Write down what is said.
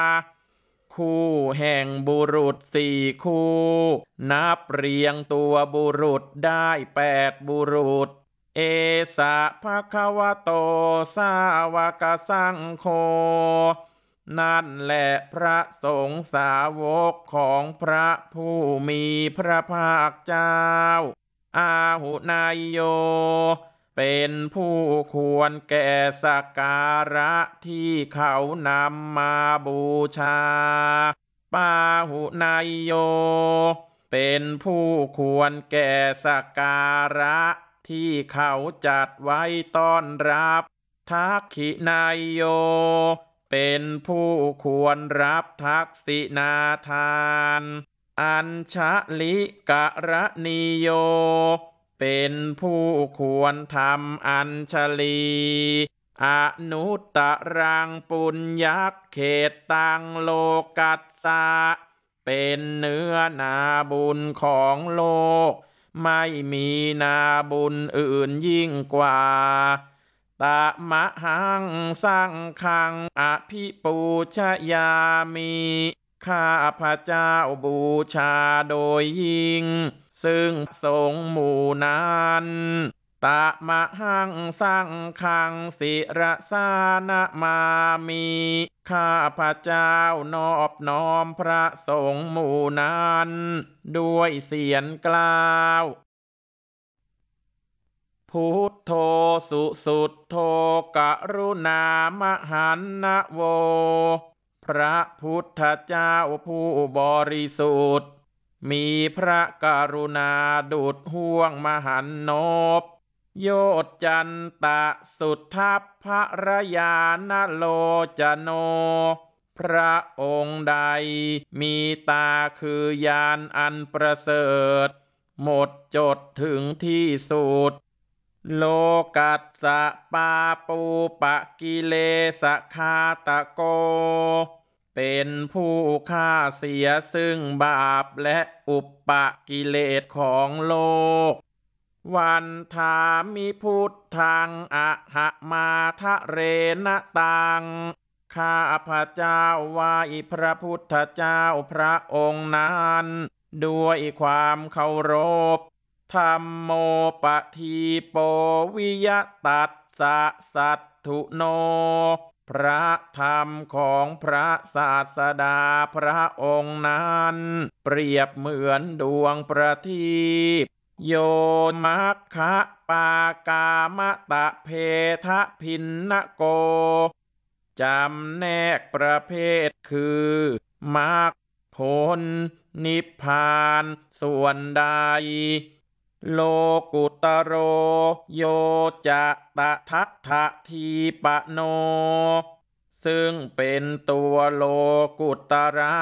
คู่แห่งบุรุษ4 คู่นับเรียงตัวบุรุษได้8 บุรุษเอสะภะคะวะโตสาวกสังโฆนั่นแหละพระสงฆ์สาวกของพระผู้มีพระภาคเจ้าอาหุนายโยเป็นผู้ควรแก่สักการะที่เขานำมาบูชาปาหุนายโยเป็นผู้ควรแก่สักการะที่เขาจัดไว้ต้อนรับทักขินายโยเป็นผู้ควรรับทักษิณาทานอัญชลิกะระนิโยเป็นผู้ควรทำอัญชลีอนุตตรังปุญญักเขตตังโลกัสสะเป็นเนื้อนาบุญของโลกไม่มีนาบุญอื่นยิ่งกว่าตะมะหังสังฆังอภิปูชยามิข้าพระเจ้าบูชาโดยยิ่งซึ่งสงฆ์หมู่นั้นตะมะหังสังฆังศิรสานะมามิข้าพระเจ้านอบน้อมพระสงฆ์หมู่นั้นด้วยเสียงกล่าวพุทโธสุสุทโธกรุณามหันนะโวพระพุทธเจ้าผู้บริสุทธิ์มีพระกรุณาดุจห่วงมหันนบโยจันตะสุทธัพพรยานโลจโนพระองค์ใดมีตาคือญาณอันประเสริฐหมดจดถึงที่สุดโลกัสสะปาปูปะกิเลสคาตะโกเป็นผู้ฆ่าเสียซึ่งบาปและอุปปะกิเลสของโลกวันธามิพุทธังอะหะมาทะเรณตังข้าพระเจ้าไหว้พระพุทธเจ้าพระองค์นั้นด้วยความเคารพธัมโมปทีโปวิยตัสสะสัตถุโนพระธรรมของพระศาสดาพระองค์นั้นเปรียบเหมือนดวงประทีปโยมัคคะปากามตะเพทะพินนโกจำแนกประเภทคือมรรคผลนิพพานส่วนใดโลกุตโรโยจะตะทัตถะทีปะโนซึ่งเป็นตัวโลกุตระ